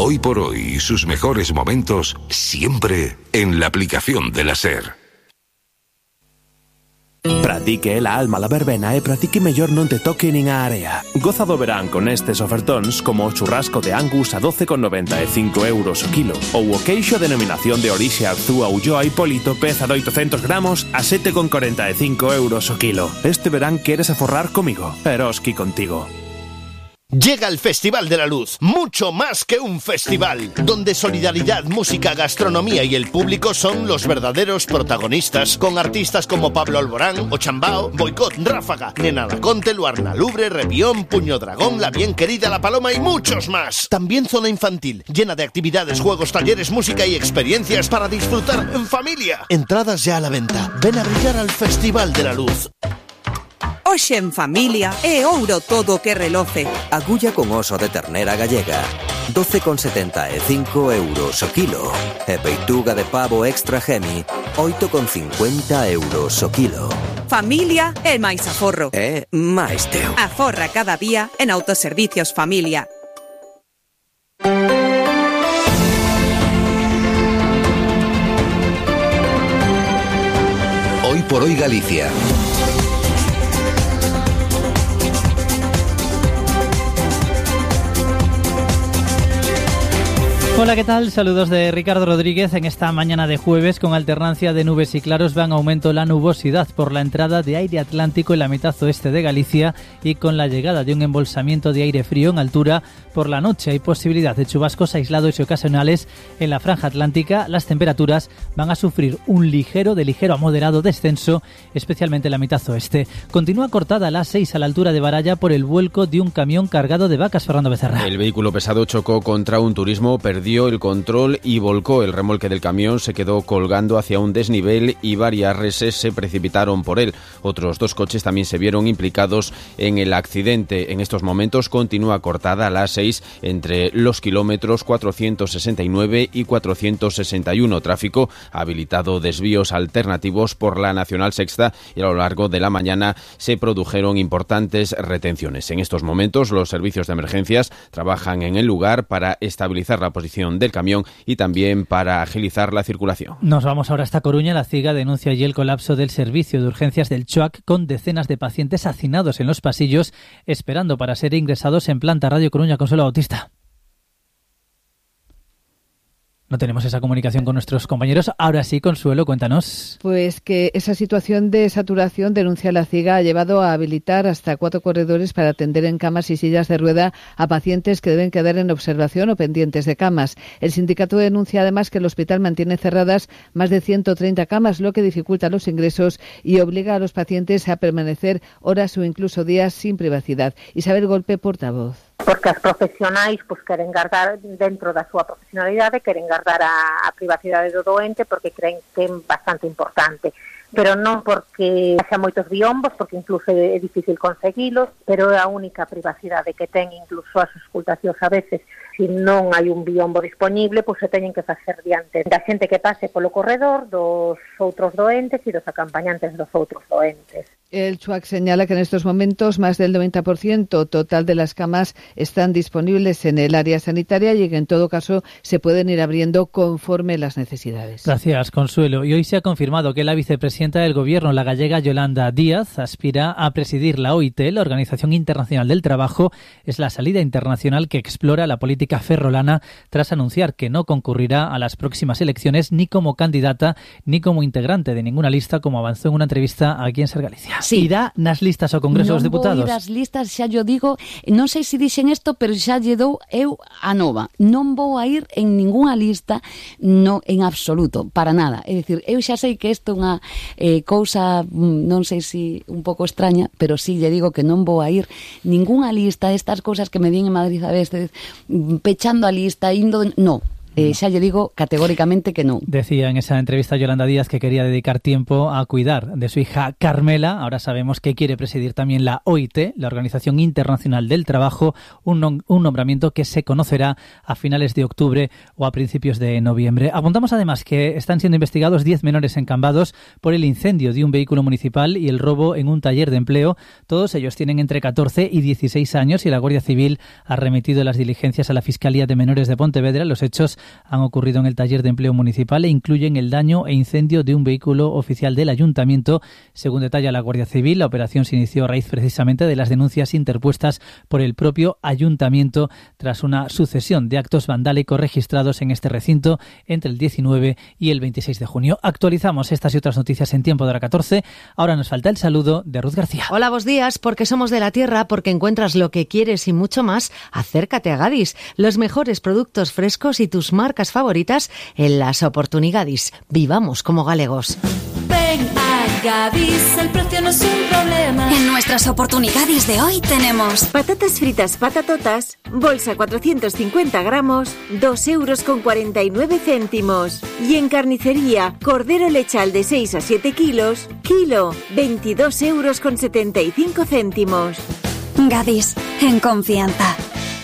Hoy por hoy y sus mejores momentos siempre en la aplicación de la SER. Pratique la alma la verbena e pratique mellor non te toque nin a area. Goza do verán con estes ofertóns como o churrasco de Angus a 12,95 euros o kilo ou o queixo denominación de orixe Arzúa Ulloa Hipólito peza de 800 gramos a 7,45 euros o kilo. Este verán queres aforrar comigo, Eroski contigo. Llega el Festival de la Luz, mucho más que un festival, donde solidaridad, música, gastronomía y el público son los verdaderos protagonistas, con artistas como Pablo Alborán, Ochambao, Boicot, Ráfaga, Nena Laconte, Luarna Lubre, Rebión, Puño Dragón, La Bien Querida, La Paloma y muchos más. También zona infantil, llena de actividades, juegos, talleres, música y experiencias para disfrutar en familia. Entradas ya a la venta. Ven a brillar al Festival de la Luz. Hoxe en familia é ouro todo o que reloce. Agulla con oso de ternera gallega, 12,75 euros o kilo. E peituga de pavo extra gemi, 8,50 euros o kilo. Familia é máis aforro. É máis teu. Aforra cada día en Autoservicios Familia. Hoy por hoy Galicia. Hola, ¿qué tal? Saludos de Ricardo Rodríguez en esta mañana de jueves. Con alternancia de nubes y claros va en aumento la nubosidad por la entrada de aire atlántico en la mitad oeste de Galicia y con la llegada de un embolsamiento de aire frío en altura por la noche. Hay posibilidad de chubascos aislados y ocasionales en la franja atlántica. Las temperaturas van a sufrir un ligero a moderado descenso, especialmente en la mitad oeste. Continúa cortada la A6 a la altura de Baralla por el vuelco de un camión cargado de vacas. Fernando Becerra. El vehículo pesado chocó contra un turismo, perdió el control y volcó. El remolque del camión se quedó colgando hacia un desnivel y varias reses se precipitaron por él. Otros dos coches también se vieron implicados en el accidente. En estos momentos continúa cortada la A6 entre los kilómetros 469 y 461. Tráfico ha habilitado desvíos alternativos por la Nacional Sexta y a lo largo de la mañana se produjeron importantes retenciones. En estos momentos los servicios de emergencias trabajan en el lugar para estabilizar la posición del camión y también para agilizar la circulación. Nos vamos ahora hasta Coruña. La CIGA denuncia allí el colapso del servicio de urgencias del CHOAC con decenas de pacientes hacinados en los pasillos esperando para ser ingresados en planta. Radio Coruña, Consuelo Bautista. No tenemos esa comunicación con nuestros compañeros. Ahora sí, Consuelo, cuéntanos. Pues que esa situación de saturación, denuncia la CIGA, ha llevado a habilitar hasta 4 corredores para atender en camas y sillas de rueda a pacientes que deben quedar en observación o pendientes de camas. El sindicato denuncia además que el hospital mantiene cerradas más de 130 camas, lo que dificulta los ingresos y obliga a los pacientes a permanecer horas o incluso días sin privacidad. Isabel Golpe, portavoz. Porque as profesionais queren guardar dentro da súa profesionalidade, queren guardar a privacidade do doente porque creen que é bastante importante, pero non porque haxa moitos biombos, porque incluso é difícil conseguilos, pero é a única privacidade que ten. Incluso as auscultacións a veces, se non hai un biombo disponible, se teñen que facer diante da xente que pase polo corredor, dos outros doentes e dos acompañantes dos outros doentes. El CHUAC señala que en estos momentos más del 90% total de las camas están disponibles en el área sanitaria y que en todo caso se pueden ir abriendo conforme las necesidades. Gracias, Consuelo. Y hoy se ha confirmado que la vicepresidenta del Gobierno, la gallega Yolanda Díaz, aspira a presidir la OIT, la Organización Internacional del Trabajo. Es la salida internacional que explora la política ferrolana tras anunciar que no concurrirá a las próximas elecciones ni como candidata ni como integrante de ninguna lista, como avanzó en una entrevista aquí en Ser Galicia. Sí. Irá nas listas ao Congreso dos Deputados. Non vou ir ás listas, xa yo digo, non sei se dixen isto, pero xa lle dou eu a nova. Non vou a ir en ninguna lista, no, en absoluto, para nada. É dicir, eu xa sei que isto é unha cousa, non sei se un pouco extraña, pero sí lle digo que non vou a ir ninguna lista, estas cousas que me din en Madrid a veces, pechando a lista, indo... No. Xa lle digo categóricamente que non. Decía en esa entrevista Yolanda Díaz que quería dedicar tiempo a cuidar de su hija Carmela. Ahora sabemos que quiere presidir también la OIT, la Organización Internacional del Trabajo, un nombramiento que se conocerá a finales de octubre o a principios de noviembre. Apuntamos además que están siendo investigados 10 menores en Cambados por el incendio de un vehículo municipal y el robo en un taller de empleo. Todos ellos tienen entre 14 y 16 años y la Guardia Civil ha remitido las diligencias a la Fiscalía de Menores de Pontevedra. Los hechos han ocurrido en el taller de empleo municipal e incluyen el daño e incendio de un vehículo oficial del Ayuntamiento. Según detalla la Guardia Civil, la operación se inició a raíz precisamente de las denuncias interpuestas por el propio Ayuntamiento tras una sucesión de actos vandálicos registrados en este recinto entre el 19 y el 26 de junio. Actualizamos estas y otras noticias en tiempo de hora 14. Ahora nos falta el saludo de Ruth García. Hola, buenos días, porque somos de la tierra, porque encuentras lo que quieres y mucho más. Acércate a Gadis, los mejores productos frescos y tus marcas favoritas en las oportunidades. Vivamos como galegos. Ven a Gadis, el precio no es un problema. En nuestras oportunidades de hoy tenemos patatas fritas patatotas, bolsa 450 gramos, 2,49 €. Y en carnicería, cordero lechal de 6 a 7 kilos, kilo, 22,75 €. Gadis, en confianza.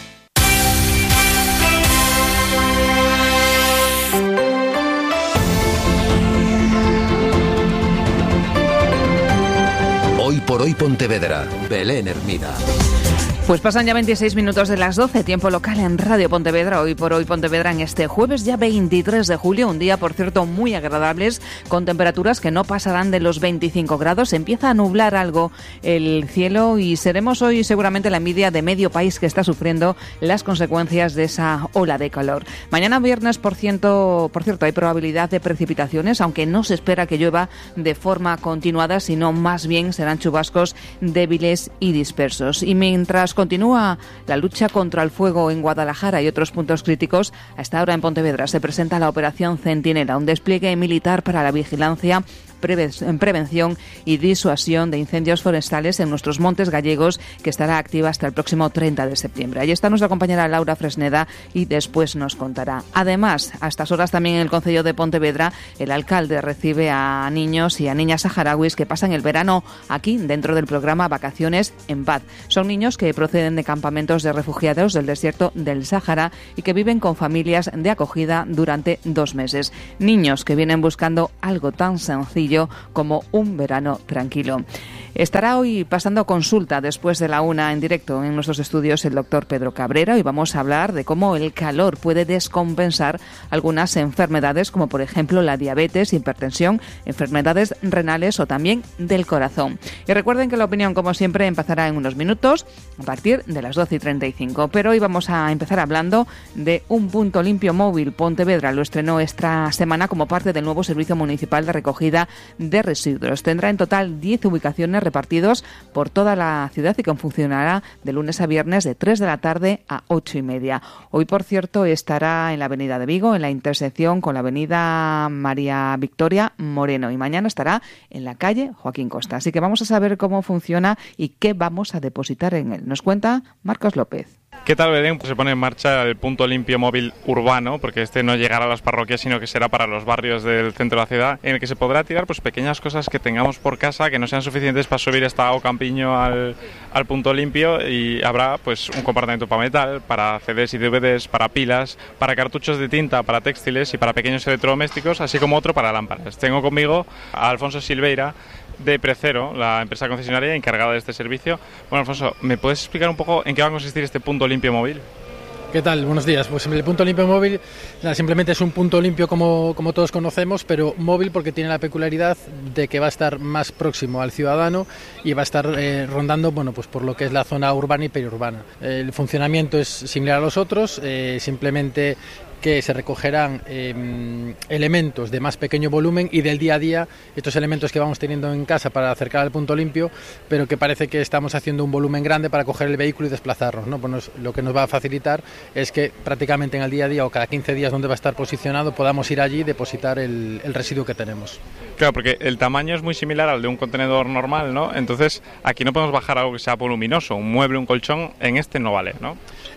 Hoy por hoy Pontevedra, Belén Hermida. Pues pasan ya 26 minutos de las 12, tiempo local en Radio Pontevedra, Hoy por hoy Pontevedra en este jueves ya 23 de julio, un día por cierto muy agradables, con temperaturas que no pasarán de los 25 grados, empieza a nublar algo el cielo y seremos hoy seguramente la envidia de medio país que está sufriendo las consecuencias de esa ola de calor. Mañana viernes, por cierto, hay probabilidad de precipitaciones, aunque no se espera que llueva de forma continuada, sino más bien serán chubascos débiles y dispersos. Y mientras continúa la lucha contra el fuego en Guadalajara y otros puntos críticos, a esta hora en Pontevedra se presenta la Operación Centinela, un despliegue militar para la vigilancia, prevención y disuasión de incendios forestales en nuestros montes gallegos, que estará activa hasta el próximo 30 de septiembre. Allí está nuestra compañera Laura Fresneda y después nos contará. Además, a estas horas también en el concello de Pontevedra, el alcalde recibe a niños y a niñas saharauis que pasan el verano aquí dentro del programa Vacaciones en Paz. Son niños que proceden de campamentos de refugiados del desierto del Sáhara y que viven con familias de acogida durante 2 meses. Niños que vienen buscando algo tan sencillo como un verano tranquilo. Estará hoy pasando consulta después de la 1 en directo en nuestros estudios el doctor Pedro Cabrera y vamos a hablar de cómo el calor puede descompensar algunas enfermedades como por ejemplo la diabetes, hipertensión, enfermedades renales o también del corazón. Y recuerden que la opinión, como siempre, empezará en unos minutos a partir de las 12:35. Pero hoy vamos a empezar hablando de un punto limpio móvil. Pontevedra lo estrenó esta semana como parte del nuevo servicio municipal de recogida de residuos. Tendrá en total 10 ubicaciones repartidos por toda la ciudad y que funcionará de lunes a viernes de 3 de la tarde a 8:30. Hoy, por cierto, estará en la avenida de Vigo, en la intersección con la avenida María Victoria Moreno, y mañana estará en la calle Joaquín Costa. Así que vamos a saber cómo funciona y qué vamos a depositar en él. Nos cuenta Marcos López. ¿Qué tal, Belén? Pues se pone en marcha el punto limpio móvil urbano, porque este no llegará a las parroquias, sino que será para los barrios del centro de la ciudad, en el que se podrá tirar pues pequeñas cosas que tengamos por casa que no sean suficientes para subir hasta o campiño al punto limpio, y habrá pues un compartimento para metal, para CDs y DVDs, para pilas, para cartuchos de tinta, para textiles y para pequeños electrodomésticos, así como otro para lámparas. Tengo conmigo a Alfonso Silveira, de Precero, la empresa concesionaria encargada de este servicio. Bueno, Alfonso, ¿me puedes explicar un poco en qué va a consistir este punto limpio móvil? ¿Qué tal? Buenos días. Pues el punto limpio móvil simplemente es un punto limpio como todos conocemos, pero móvil porque tiene la peculiaridad de que va a estar más próximo al ciudadano y va a estar rondando pues por lo que es la zona urbana y periurbana. El funcionamiento es similar a los otros, simplemente que se recogerán elementos de más pequeño volumen y del día a día, estos elementos que vamos teniendo en casa para acercar al punto limpio, pero que parece que estamos haciendo un volumen grande para coger el vehículo y desplazarnos, ¿no? Pues lo que nos va a facilitar es que prácticamente en el día a día o cada 15 días donde va a estar posicionado podamos ir allí y depositar el residuo que tenemos. Claro, porque el tamaño es muy similar al de un contenedor normal, ¿no? Entonces aquí no podemos bajar algo que sea voluminoso, un mueble, un colchón, en este no vale, ¿no?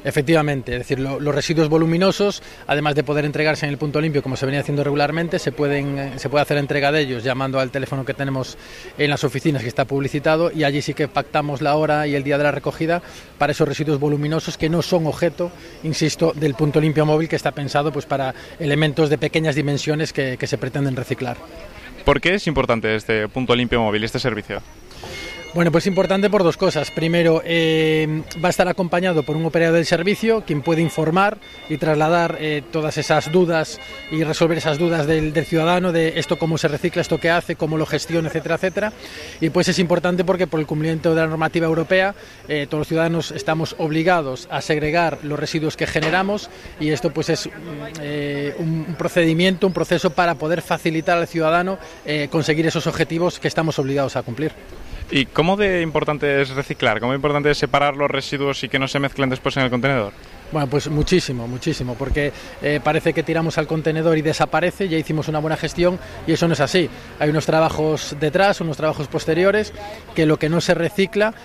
Efectivamente, es decir, los residuos voluminosos, además de poder entregarse en el punto limpio como se venía haciendo regularmente, se puede hacer entrega de ellos llamando al teléfono que tenemos en las oficinas, que está publicitado, y allí sí que pactamos la hora y el día de la recogida para esos residuos voluminosos que no son objeto, insisto, del punto limpio móvil, que está pensado pues para elementos de pequeñas dimensiones que se pretenden reciclar. ¿Por qué es importante este punto limpio móvil, este servicio? Bueno, pues importante por dos cosas. Primero, va a estar acompañado por un operador del servicio, quien puede informar y trasladar todas esas dudas y resolver esas dudas del ciudadano, de esto cómo se recicla, esto qué hace, cómo lo gestiona, etcétera, etcétera. Y pues es importante porque por el cumplimiento de la normativa europea, todos los ciudadanos estamos obligados a segregar los residuos que generamos, y esto pues es un procedimiento, un proceso para poder facilitar al ciudadano conseguir esos objetivos que estamos obligados a cumplir. ¿Y cómo de importante es reciclar? ¿Cómo de importante es separar los residuos y que no se mezclen después en el contenedor? Bueno, pues muchísimo, porque parece que tiramos al contenedor y desaparece, ya hicimos una buena gestión, y eso no es así. Hay unos trabajos detrás, unos trabajos posteriores, que lo que no se recicla,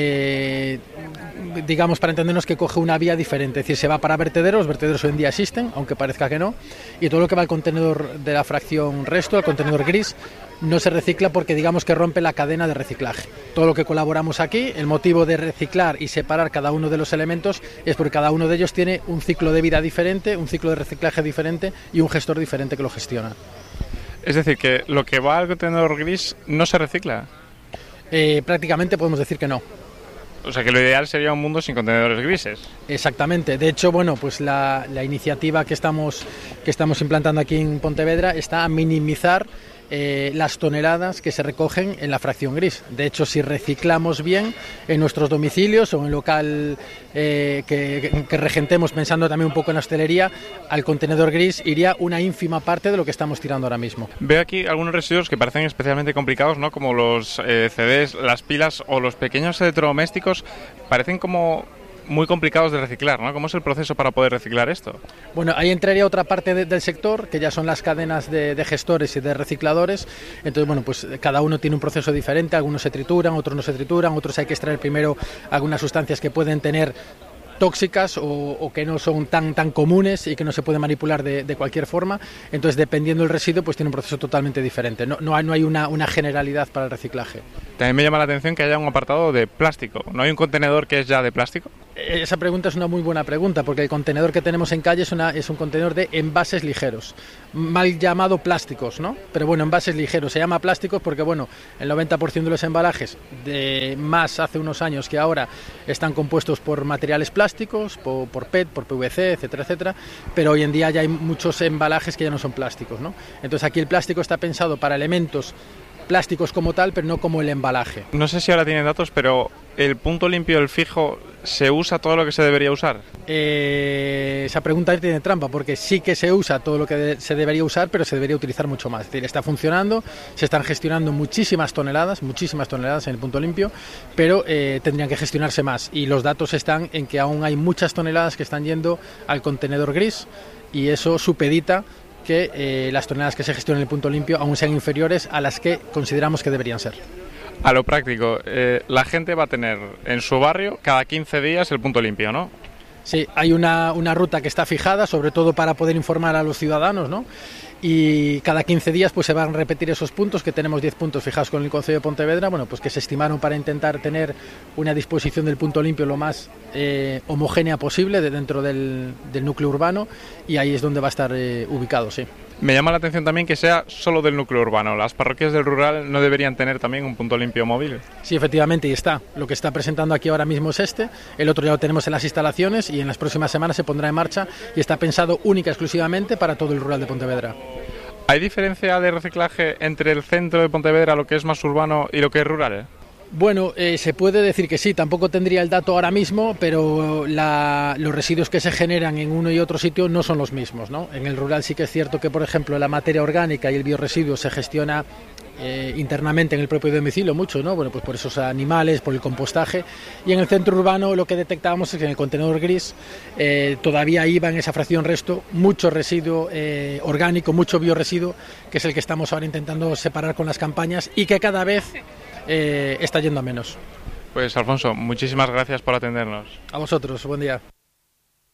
digamos, para entendernos, que coge una vía diferente, es decir, se va para vertederos, los vertederos hoy en día existen, aunque parezca que no, y todo lo que va al contenedor de la fracción resto, al contenedor gris, no se recicla porque digamos que rompe la cadena de reciclaje. Todo lo que colaboramos aquí, el motivo de reciclar y separar cada uno de los elementos es porque cada uno de ellos tiene un ciclo de vida diferente, un ciclo de reciclaje diferente y un gestor diferente que lo gestiona. Es decir, que lo que va al contenedor gris no se recicla. Prácticamente podemos decir que no. O sea que lo ideal sería un mundo sin contenedores grises. Exactamente. De hecho, bueno, pues la iniciativa que estamos implantando aquí en Pontevedra está a minimizar las toneladas que se recogen en la fracción gris. De hecho, si reciclamos bien en nuestros domicilios o en el local que regentemos, pensando también un poco en la hostelería, al contenedor gris iría una ínfima parte de lo que estamos tirando ahora mismo. Veo aquí algunos residuos que parecen especialmente complicados, ¿no? Como los CDs, las pilas o los pequeños electrodomésticos. Parecen como muy complicados de reciclar, ¿no? ¿Cómo es el proceso para poder reciclar esto? Bueno, ahí entraría otra parte del sector, que ya son las cadenas de gestores y de recicladores. Entonces, bueno, pues cada uno tiene un proceso diferente, algunos se trituran, otros no se trituran, otros hay que extraer primero algunas sustancias que pueden tener tóxicas o que no son tan comunes y que no se pueden manipular de cualquier forma. Entonces, dependiendo del residuo, pues tiene un proceso totalmente diferente. No hay una generalidad para el reciclaje. También me llama la atención que haya un apartado de plástico. ¿No hay un contenedor que es ya de plástico? Esa pregunta es una muy buena pregunta, porque el contenedor que tenemos en calle es un contenedor de envases ligeros, mal llamado plásticos, ¿no? Pero bueno, envases ligeros. Se llama plásticos porque, bueno, el 90% de los embalajes, de más hace unos años que ahora, están compuestos por materiales plásticos, por PET, por PVC, etcétera, etcétera, pero hoy en día ya hay muchos embalajes que ya no son plásticos, ¿no? Entonces aquí el plástico está pensado para elementos plásticos como tal, pero no como el embalaje. No sé si ahora tienen datos, pero ¿el punto limpio, el fijo, se usa todo lo que se debería usar? Esa pregunta tiene trampa, porque sí que se usa todo lo que se debería usar, pero se debería utilizar mucho más. Es decir, está funcionando, se están gestionando muchísimas toneladas en el punto limpio, pero tendrían que gestionarse más. Y los datos están en que aún hay muchas toneladas que están yendo al contenedor gris, y eso supedita que las toneladas que se gestionan en el punto limpio aún sean inferiores a las que consideramos que deberían ser. A lo práctico, la gente va a tener en su barrio cada 15 días el punto limpio, ¿no? Sí, hay una ruta que está fijada, sobre todo para poder informar a los ciudadanos, ¿no? Y cada 15 días pues se van a repetir esos puntos, que tenemos 10 puntos fijados con el Concello de Pontevedra, bueno, pues que se estimaron para intentar tener una disposición del punto limpio lo más homogénea posible dentro del núcleo urbano, y ahí es donde va a estar ubicado, sí. Me llama la atención también que sea solo del núcleo urbano. ¿Las parroquias del rural no deberían tener también un punto limpio móvil? Sí, efectivamente, y está. Lo que está presentando aquí ahora mismo es el otro ya lo tenemos en las instalaciones y en las próximas semanas se pondrá en marcha, y está pensado única y exclusivamente para todo el rural de Pontevedra. ¿Hay diferencia de reciclaje entre el centro de Pontevedra, lo que es más urbano, y lo que es rural? Bueno, se puede decir que sí, tampoco tendría el dato ahora mismo, pero los residuos que se generan en uno y otro sitio no son los mismos, ¿no? En el rural sí que es cierto que, por ejemplo, la materia orgánica y el biorresiduo se gestiona internamente en el propio domicilio mucho, ¿no? Bueno, pues por esos animales, por el compostaje, y en el centro urbano lo que detectábamos es que en el contenedor gris todavía iba en esa fracción resto mucho residuo orgánico, mucho biorresiduo, que es el que estamos ahora intentando separar con las campañas y que cada vez está yendo a menos. Pues Alfonso, muchísimas gracias por atendernos. A vosotros, buen día.